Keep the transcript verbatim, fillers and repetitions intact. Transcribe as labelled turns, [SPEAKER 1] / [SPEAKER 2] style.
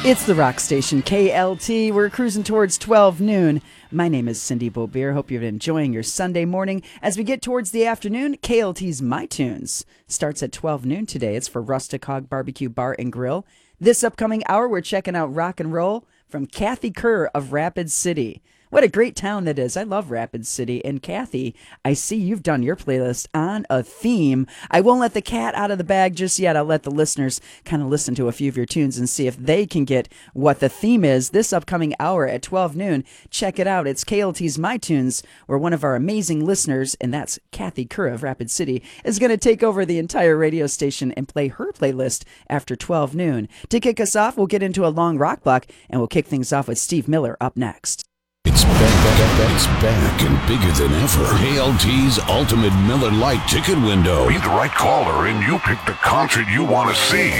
[SPEAKER 1] It's the rock station, K L T. We're cruising towards twelve noon. My name is Cindy Beaubier. Hope you're enjoying your Sunday morning. As we get towards the afternoon, K L T's My Tunes starts at twelve noon today. It's for Rustic Hog Barbecue Bar and Grill. This upcoming hour, we're checking out rock and roll from Kathy Kerr of Rapid City. What a great town that is. I love Rapid City. And Kathy, I see you've done your playlist on a theme. I won't let the cat out of the bag just yet. I'll let the listeners kind of listen to a few of your tunes and see if they can get what the theme is this upcoming hour at twelve noon. Check it out. It's K L T's My Tunes, where one of our amazing listeners, and that's Kathy Kerr of Rapid City, is going to take over the entire radio station and play her playlist after twelve noon. To kick us off, we'll get into a long rock block, and we'll kick things off with Steve Miller up next.
[SPEAKER 2] It's back, it's back and bigger than ever. K L T's Ultimate Miller Lite Ticket Window.
[SPEAKER 3] Be the right caller and you pick the concert you want to see.